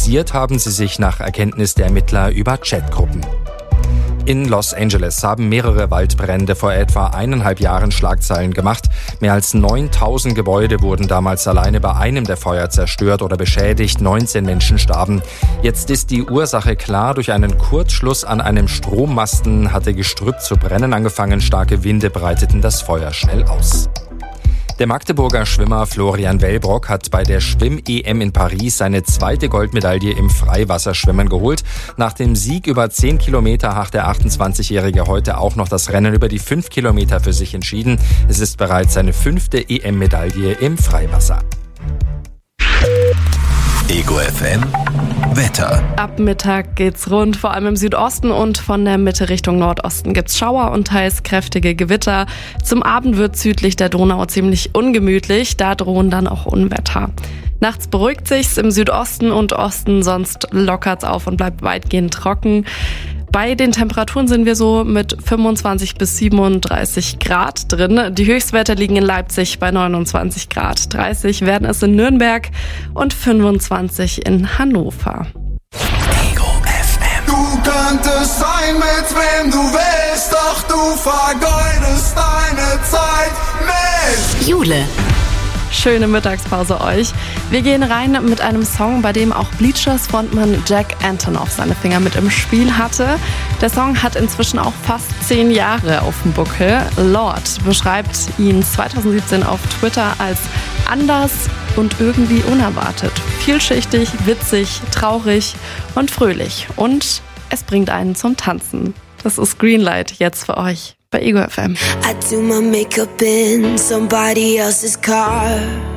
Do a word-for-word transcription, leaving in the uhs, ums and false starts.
radikalisiert haben sie sich nach Erkenntnis der Ermittler über Chatgruppen. In Los Angeles haben mehrere Waldbrände vor etwa eineinhalb Jahren Schlagzeilen gemacht. Mehr als neuntausend Gebäude wurden damals alleine bei einem der Feuer zerstört oder beschädigt. neunzehn Menschen starben. Jetzt ist die Ursache klar. Durch einen Kurzschluss an einem Strommasten hatte Gestrüpp zu brennen angefangen. Starke Winde breiteten das Feuer schnell aus. Der Magdeburger Schwimmer Florian Wellbrock hat bei der Schwimm-E M in Paris seine zweite Goldmedaille im Freiwasserschwimmen geholt. Nach dem Sieg über zehn Kilometer hat der achtundzwanzigjährige heute auch noch das Rennen über die fünf Kilometer für sich entschieden. Es ist bereits seine fünfte E M-Medaille im Freiwasser. Ego F M Wetter. Ab Mittag geht's rund, vor allem im Südosten und von der Mitte Richtung Nordosten gibt's Schauer und teils kräftige Gewitter. Zum Abend wird südlich der Donau ziemlich ungemütlich, da drohen dann auch Unwetter. Nachts beruhigt sich's im Südosten und Osten, sonst lockert's auf und bleibt weitgehend trocken. Bei den Temperaturen sind wir so mit fünfundzwanzig bis siebenunddreißig Grad drin. Die Höchstwerte liegen in Leipzig bei neunundzwanzig Grad. dreißig werden es in Nürnberg und fünfundzwanzig in Hannover. Ego F M. Du könntest sein, mit wem du willst, doch du vergeudest deine Zeit mit Jule. Schöne Mittagspause euch. Wir gehen rein mit einem Song, bei dem auch Bleachers Frontmann Jack Antonoff seine Finger mit im Spiel hatte. Der Song hat inzwischen auch fast zehn Jahre auf dem Buckel. Lord beschreibt ihn zweitausendsiebzehn auf Twitter als anders und irgendwie unerwartet. Vielschichtig, witzig, traurig und fröhlich. Und es bringt einen zum Tanzen. Das ist Greenlight jetzt für euch bei Ego F M. I do my makeup in somebody else's car.